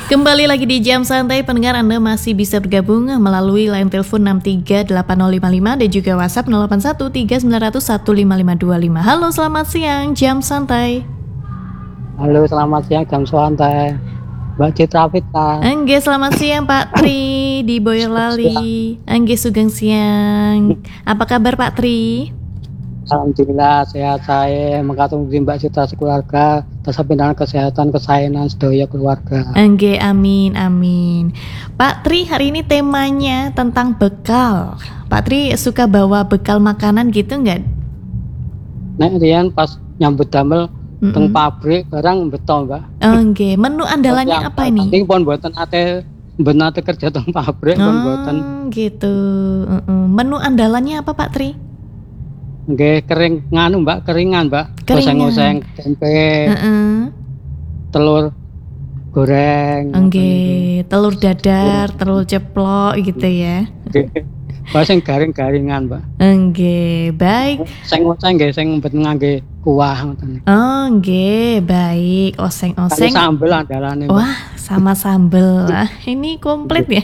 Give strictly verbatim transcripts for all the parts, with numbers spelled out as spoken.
Kembali lagi di Jam Santai, pendengar Anda masih bisa bergabung melalui line telepon enam tiga delapan nol lima lima dan juga WhatsApp nol delapan satu tiga sembilan nol nol satu lima lima dua lima. Halo, selamat siang Jam Santai. Halo, selamat siang Jam Santai. Mbak Citra Fitna. Angge, selamat siang Pak Tri di Boyolali. Angge, sugeng siang. Apa kabar Pak Tri? Alhamdulillah sehat saya, mengkatung Mbak Citra sekeluarga, tersampaikan kesehatan kesayangan sedaya keluarga. Angge, amin amin. Pak Tri, hari ini temanya tentang bekal. Pak Tri suka bawa bekal makanan gitu nggak? Nek riyen pas nyambut damel Mm-mm. teng pabrik barang beto, Mbak. Angge, menu andalannya apa ini? Penting pun mboten ate mboten ate kerja teng pabrik pun mboten. Oh, gitu. Uh-uh. Menu andalannya apa Pak Tri? Nggih kering nganu Mbak, keringan Mbak. Keringan. Oseng-oseng tempe, Uh-uh. telur goreng. Angge, telur dadar, telur ceplok gitu ya. Bahasa sing garing-garingan, Mbak. Angge, baik. Sing oseng nggih sing mboten ngangge kuah ngoten. Oh, nggih, baik. Oseng-oseng. Sambel andalane. Mbak. Wah, sama sambel. Ah, ini komplit ya.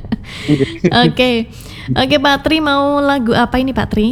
Oke. Oke, Pak Tri mau lagu apa ini, Pak Tri?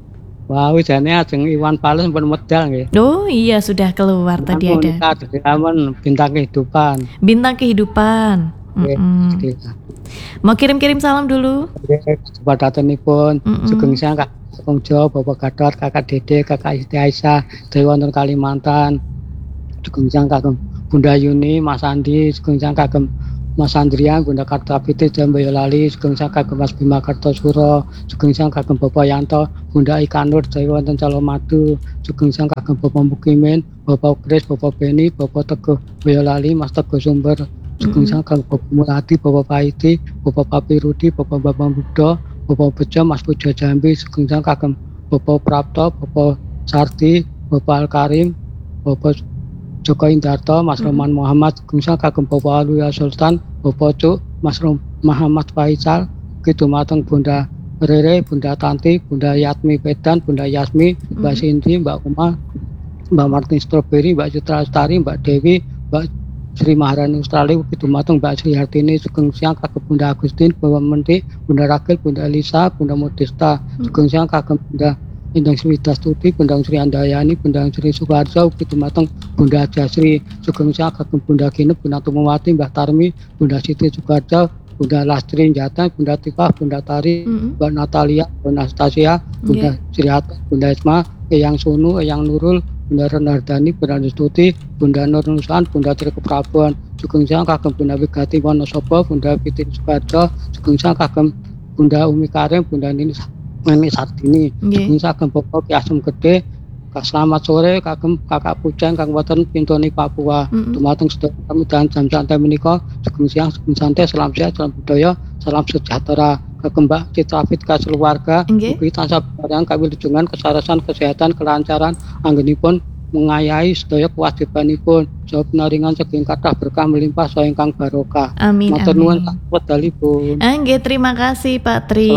Wah, wijane ajeng Iwan Fals pun medal nggih. Oh, iya sudah keluar tadi ada. Amun bintang kehidupan. Bintang kehidupan. Nggih. Mm-mm. Mau kirim-kirim salam dulu? Sebadatanipun sugeng siang Kak Kakung Jo, Bapak Gatot, Kakak Dede, Kakak Siti Aisyah, dari wonten Kalimantan. Sugeng siang Kagem Bunda Yuni, Mas Andi, sugeng siang Kagem Mas Andrian, Bunda Kartapiti, dan Boyolali, sugeng siang Kagem Mas Bima Kartosuro, sugeng siang Kagem Bapak Yanto, Bunda Ika Nur, dari wonten Calomadu, sugeng siang Kagem Bapak Mukimin, Bapak Kris, Bapak Beni, Bapak Teguh Boyolali, Mas Teguh Sumber, sugeng siang Kagem Bapak Muladi, Bapak Paiti, Bapak Papi Rudi, Bapak Bapak Budo, Bapak Bejo, Mas Pujo Jambi, sugeng siang Kagem Bapak Prapto, Bapak Sarti, Bapak Al-Karim, Bapak Joko Indarto, Mas mm-hmm. Roman Muhammad, sugeng siang Kagem Bapak Aluya Sultan, Bapak Cuk, Mas Rom Muhammad Faisal, gitu mateng Bunda Rere, Bunda Tanti, Bunda Yatmi Pedan, Bunda Yasmi, Mbak mm-hmm. Cindy, Mbak Uma, Mbak Martin Strawberry, Mbak Citra Lestari, Mbak Dewi, Mbak Sri Maharani Australia, begitu matang Mbak Sri Hartini, sugeng siang Kagem Bunda Agustin, Bapak Menteri, Bunda Rachel, Bunda Elisa, Bunda Modesta, sugeng siang Kagem Bunda Indang Sri Dastuti, Bunda Sri Andayani, Bunda Sri Sukarjo, begitu matang Bunda Jasri, sugeng siang Kagem Bunda Ginep, Bunda Tumawati, Mbak Tarmi, Bunda Siti Sukarjo, Bunda Lastri Jatan, Bunda Tifah, Bunda Tari, mm-hmm. Mbak Natalia, Bunda Anastasia, Bunda yeah. Sri Hatta, Bunda Isma, Eyang Sunu, Eyang Nurul, Bunda Renardani, Bunda Destuti, Bunda Nur Nusan, Bunda Tri Keprabuan, sugeng siang Kagem Bunda Wigati Wonosobo, Bunda Pitin Sukarjo, sugeng siang Kagem Bunda Umi Karim, Bunda Nini Nini Sartini, sugeng siang Kagem Bapak Ki Asem Gede. Kak selamat sore Kagem Kakak Pujan Kang Wonten Pintoni Papua. Dumateng sedaya kami dan Jam Santai menika sugeng siang, sugeng santai, salam sehat, salam budaya, salam sejahtera. Kagem Mbak Citra Fitna keluarga, mugi tansah barang kawilujengan, kesarasan, kesehatan, kelancaran, anggenipun mengayahi sedaya kewajibanipun, jawab naringan saking kathah berkah melimpah saha ingkang barokah. Amin. Matur nuwun wedalipun. Angge, terima kasih Pak Tri.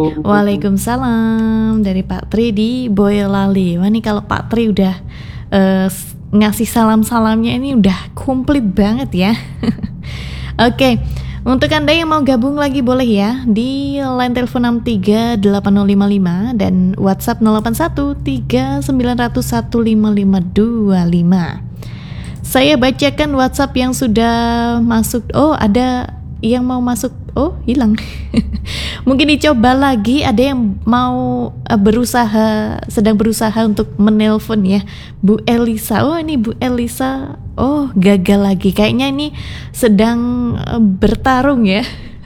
Waalaikumsalam dari Pak Tri di Boyolali. Wah, ini kalau Pak Tri udah uh, ngasih salam-salamnya ini udah komplit banget ya. Oke. Okay. Untuk Anda yang mau gabung lagi boleh ya di line telepon enam tiga delapan nol lima lima dan WhatsApp nol delapan satu tiga sembilan nol satu lima lima dua lima. Saya bacakan WhatsApp yang sudah masuk. Oh, ada yang mau masuk. Oh, hilang. Mungkin dicoba lagi. Ada yang mau uh, berusaha, sedang berusaha untuk menelpon ya, Bu Elisa. Oh, ini Bu Elisa. Oh, gagal lagi. Kayaknya ini sedang uh, bertarung ya.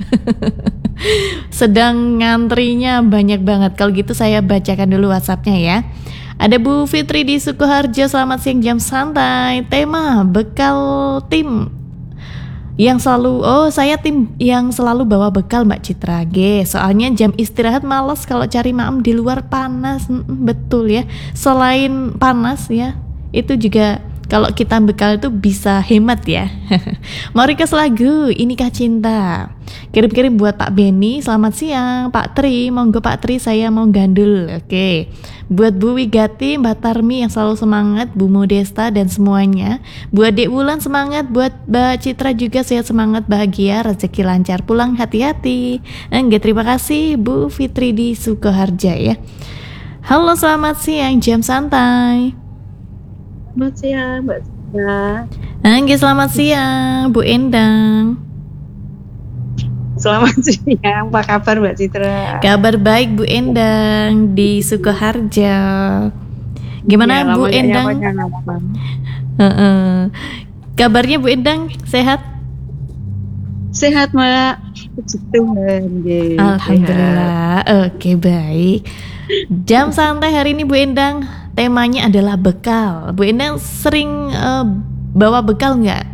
Sedang ngantrinya banyak banget. Kalau gitu saya bacakan dulu WhatsAppnya ya. Ada Bu Fitri di Sukoharjo. Selamat siang Jam Santai. Tema bekal tim yang selalu, oh saya tim yang selalu bawa bekal Mbak Citra G. Soalnya jam istirahat malas kalau cari maem di luar panas. Mm, betul ya. Selain panas ya, itu juga kalau kita bekal itu bisa hemat ya. Mau request lagu Inikah Cinta, kirim-kirim buat Pak Benny. Selamat siang Pak Tri, monggo Pak Tri, saya mau gandul. Oke, buat Bu Wigati, Mbak Tarmi yang selalu semangat, Bu Modesta dan semuanya. Buat Dek Wulan semangat, buat Mbak Citra juga sehat, semangat, bahagia, rezeki lancar, pulang hati-hati. Enggak, terima kasih Bu Fitri di Sukoharja ya. Halo, selamat siang, jam santai. Selamat siang Mbak Citra. Enggak, selamat siang Bu Endang. Selamat siang, apa kabar Mbak Citra? Kabar baik Bu Endang di Sukoharja. Gimana ya, Bu Endang? Uh-uh. Kabarnya Bu Endang sehat? Sehat Mbak, puji Tuhan. Alhamdulillah. Sehat. Oke, baik. Jam santai hari ini Bu Endang, temanya adalah bekal. Bu Endang sering uh, bawa bekal nggak?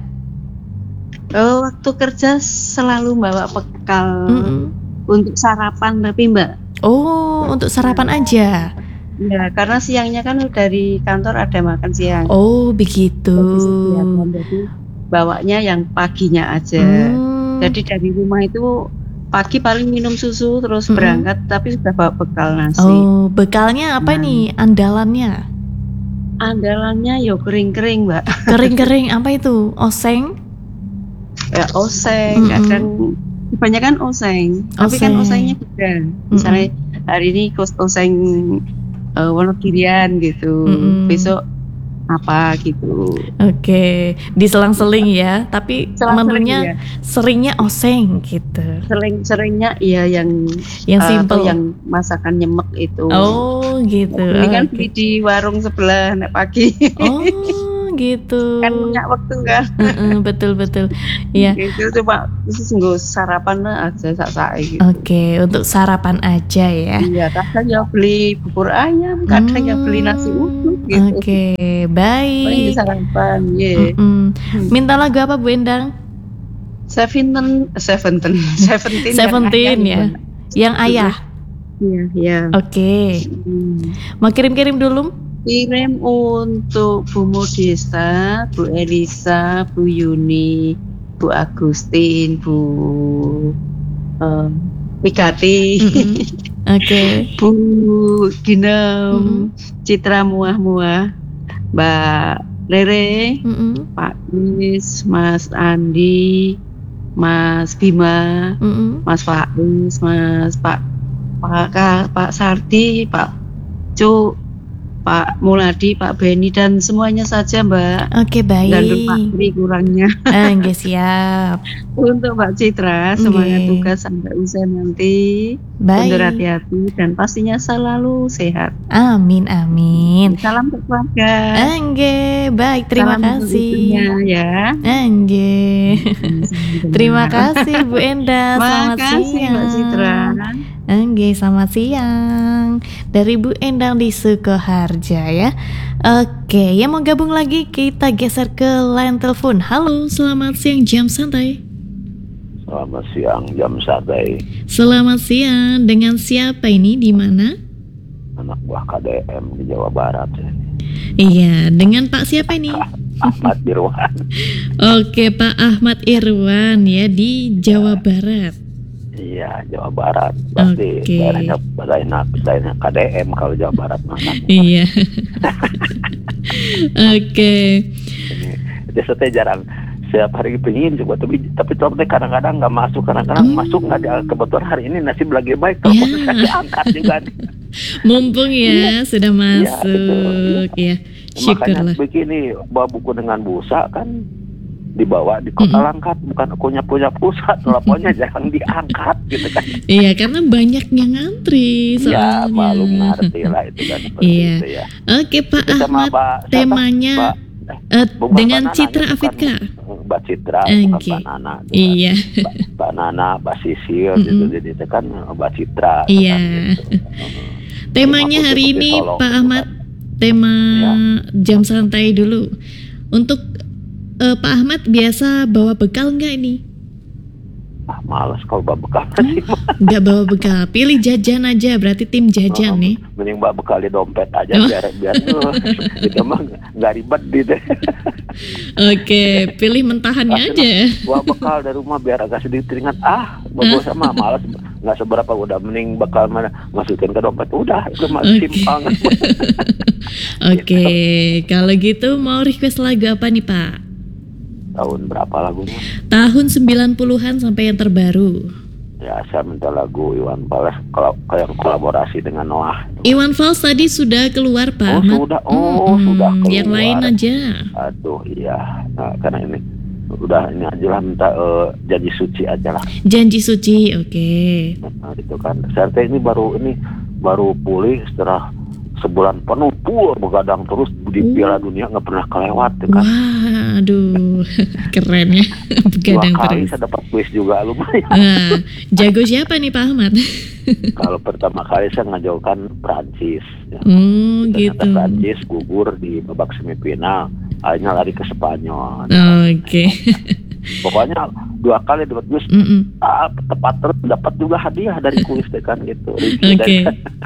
Oh, waktu kerja selalu bawa bekal mm-hmm. untuk sarapan tapi Mbak. Oh, untuk sarapan aja? Ya, karena siangnya kan dari kantor ada makan siang. Oh, begitu. Jadi, jadi bawanya yang paginya aja. Hmm. Jadi dari rumah itu pagi paling minum susu terus mm-hmm. berangkat, tapi sudah bawa bekal nasi. Oh, bekalnya apa nah. nih andalannya? Andalannya yo kering-kering Mbak. Kering-kering apa itu? Oseng? Ya oseng, mm-hmm. kadang kebanyakan oseng, oseng. Tapi kan osengnya beda. Misalnya mm-hmm. hari ini oseng uh, Wonogirian gitu, mm-hmm. besok apa gitu. Oke, diselang-seling ya. Tapi menunya ya. Seringnya oseng gitu. Sering-seringnya iya yang yang uh, simple, yang masakan nyemek itu. Oh gitu. Ini kan okay. beli di warung sebelah nek pagi. Oh gitu. Kan punya waktu kan. Uh-uh, betul betul. Iya. Itu coba khusus nggak sarapan aja sak-sak gitu. Oke, okay, untuk sarapan aja ya. Iya, kadang ya beli bubur ayam, kadang hmm, ya beli nasi uduk gitu. Oke, okay, baik. Paling sarapan, ya. Yeah. Minta lagu apa Bu Endang? Seventeen, Seventeen, Seventeen. Seventeen ya. Yang ayah. Iya, iya. Oke. Okay. Hmm. Mau kirim-kirim dulu? Kirim untuk Bu Modesta, Bu Elisa, Bu Yuni, Bu Agustin, Bu uh, Wigati, mm-hmm. Oke, okay. Bu Ginem, mm-hmm. Citra Muah-Muah, Mbak Rere, mm-hmm. Pak Nis, Mas Andi, Mas Bima, mm-hmm. Mas Faiz, Mas Pak Pak Pak Sardi, Pak Cuk, Pak Muladi, Pak Benny dan semuanya saja Mbak. Oke, baik. Dan Pak Tri kurangnya. Ah, enggak siap. Untuk Mbak Citra, semangat tugas sampai usai nanti. Baik. Undur hati-hati dan pastinya selalu sehat. Amin, amin. Salam untuk keluarga. Enggak, baik. Terima Salam kasih. Ya. Enggak. Terima kasih Bu Enda. Selamat kasih, siang. Mbak Citra. Enggak, selamat siang. Dari Bu Endang di Sukoharja ya. Oke, yang mau gabung lagi kita geser ke line telepon. Halo, selamat siang jam santai. Selamat siang jam santai. Selamat siang, dengan siapa ini, di mana? Anak buah K D M di Jawa Barat. Iya, dengan Pak siapa ini? Ahmad Irwan. Oke, Pak Ahmad Irwan ya di Jawa Barat. Iya, Jawa Barat. Pasti okay. daerahnya daerahnya daerahnya K D M kalau Jawa Barat makan. Iya. Oke. Jadi saya jarang setiap hari pengen coba tapi tapi tapi kadang-kadang nggak masuk, kadang-kadang oh. masuk nggak ada. Kebetulan hari ini nasib lagi baik kalau yeah. saya diangkat juga. Mumpung ya sudah masuk ya. Syukurlah. Makanya begini, bawa buku dengan busa kan dibawa di kota mm-hmm. Langkat, bukan punya punya pusat, teleponnya jarang diangkat gitu kan. Iya, karena banyak yang ngantri soalnya. Iya, malu ngerti lah itu kan. Iya. Itu ya. Oke Pak itu Ahmad, Mbak, temanya Mbak, uh, dengan Nana, Citra Afidka. Mbak Citra, okay. bukan Mbak Nana. Iya. Mbak, Mbak Nana, Mbak Sisil, mm-hmm. gitu, jadi itu kan Mbak Citra. Iya. Gitu. Temanya hari ini Solo, Pak Ahmad, kan. Tema ya. Jam santai dulu. Untuk Uh, Pak Ahmad biasa bawa bekal nggak ini? ah malas kalau bawa bekal sih. Nggak bawa bekal, pilih jajan aja, berarti tim jajan Oh, nih. mending bawa bekal di dompet aja Oh. biar biar tuh itu mah nggak ribet gitu. Oke, pilih mentahannya aja. Bawa bekal dari rumah biar agak sedikit ringan. Ah, bawa sama malas nggak seberapa, udah mending bekal mana masukin ke dompet udah itu mah Oke. simpang. Oke, kalau gitu mau request lagu apa nih Pak? Tahun berapa lagunya? Tahun sembilan puluhan sampai yang terbaru. Ya saya minta lagu Iwan Fals kalau yang kolaborasi dengan Noah. Iwan Fals tadi sudah keluar Pak Oh Ahmad. sudah, oh Mm-mm, sudah keluar. Yang lain aja. Aduh iya, nah, karena ini udah ini aja lah minta uh, janji suci aja lah. Janji suci, oke. Nah, itu kan. Saya teh ini baru ini baru pulih setelah sebulan penuh full begadang terus di Piala Dunia nggak pernah kelewat ya kan. Wah, aduh, keren ya, Dua begadang kali terus. saya dapat kuis juga lumayan. Nah, jago siapa nih Pak Ahmad? Kalau pertama kali saya ngajaukan Prancis. Ya. Oh Ternyata gitu. Prancis gugur di babak semifinal. Akhirnya lari ke Spanyol. Oke. Pokoknya dua kali dapat kuis. Mm-mm. Ah, tepat terus dapat juga hadiah dari kuis deh kan gitu. Oke.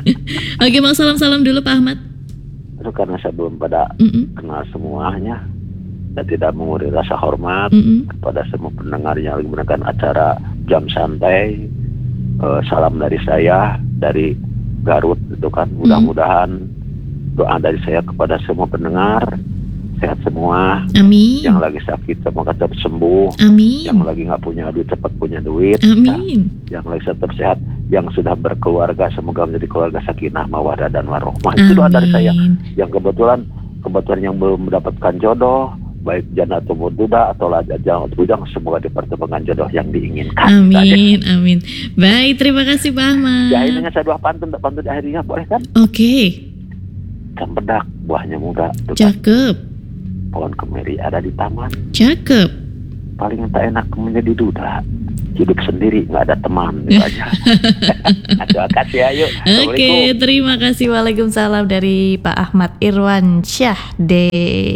Oke, mau salam-salam dulu Pak Ahmad. Itu karena saya belum pada Mm-mm. kenal semuanya dan tidak mengurangi rasa hormat Mm-mm. kepada semua pendengar yang lagi mendengarkan acara Jam Santai. Eh, salam dari saya dari Garut itu kan. Mudah-mudahan doa dari saya kepada semua pendengar sehat semua. Amin. Yang lagi sakit semoga cepat sembuh. Amin. Yang lagi nggak punya duit cepat punya duit. Amin. Ya. Yang lagi tetap sehat. Yang sudah berkeluarga semoga menjadi keluarga sakinah mawaddah dan warohmah. Itu doa dari saya. Yang kebetulan kebetulan yang belum mendapatkan jodoh, baik janda atau duda atau lajang atau bujang, semoga dipertemukan jodoh yang diinginkan. Amin, amin. Baik, terima kasih Pak Ahmad. Ya ini saya dua pantun, pantun akhirnya boleh kan? Oke, Cempedak buahnya muda, tuh kan. cakep, Pohon kemiri ada di taman. cakep. Paling tak enak menjadi duda, hidup sendiri nggak ada teman. Itu aja. Terima kasih ayo. Oke, terima kasih. Waalaikumsalam dari Pak Ahmad Irwan Syah de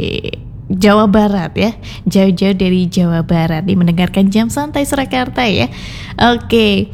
Jawa Barat ya, jauh-jauh dari Jawa Barat nih mendengarkan Jam Santai Surakarta ya. Oke,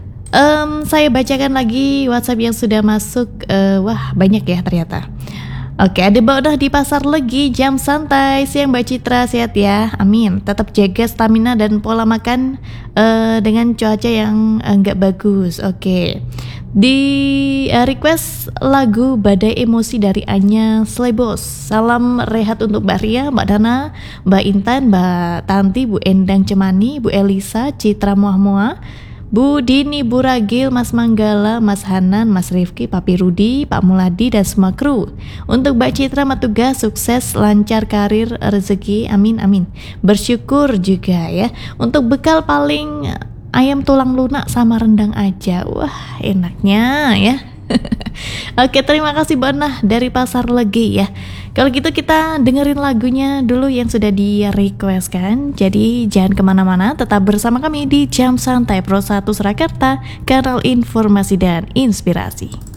Em, saya bacakan lagi WhatsApp yang sudah masuk. Eh, wah banyak ya ternyata. Oke, ada Mbak Udah di Pasar Legi, Jam Santai siang Mbak Citra, sehat ya, amin. Tetap jaga stamina dan pola makan eh, dengan cuaca yang eh, nggak bagus. Oke, di eh, request lagu Badai Emosi dari Anya Slebos. Salam rehat untuk Mbak Ria, Mbak Dana, Mbak Intan, Mbak Tanti, Bu Endang Cemani, Bu Elisa, Citra Muah-Muah, Bu Dini, Bu Ragil, Mas Manggala, Mas Hanan, Mas Rifki, Papi Rudi, Pak Muladi, dan semua kru. Untuk Mbak Citra Matuga, sukses, lancar karir, rezeki, amin, amin. Bersyukur juga ya. Untuk bekal paling ayam tulang lunak sama rendang aja. Wah, enaknya ya. Oke, terima kasih Bona dari Pasar Legi ya. Kalau gitu kita dengerin lagunya dulu yang sudah di request kan. Jadi jangan kemana-mana, tetap bersama kami di Jam Santai Pro satu Surakarta, kanal informasi dan inspirasi.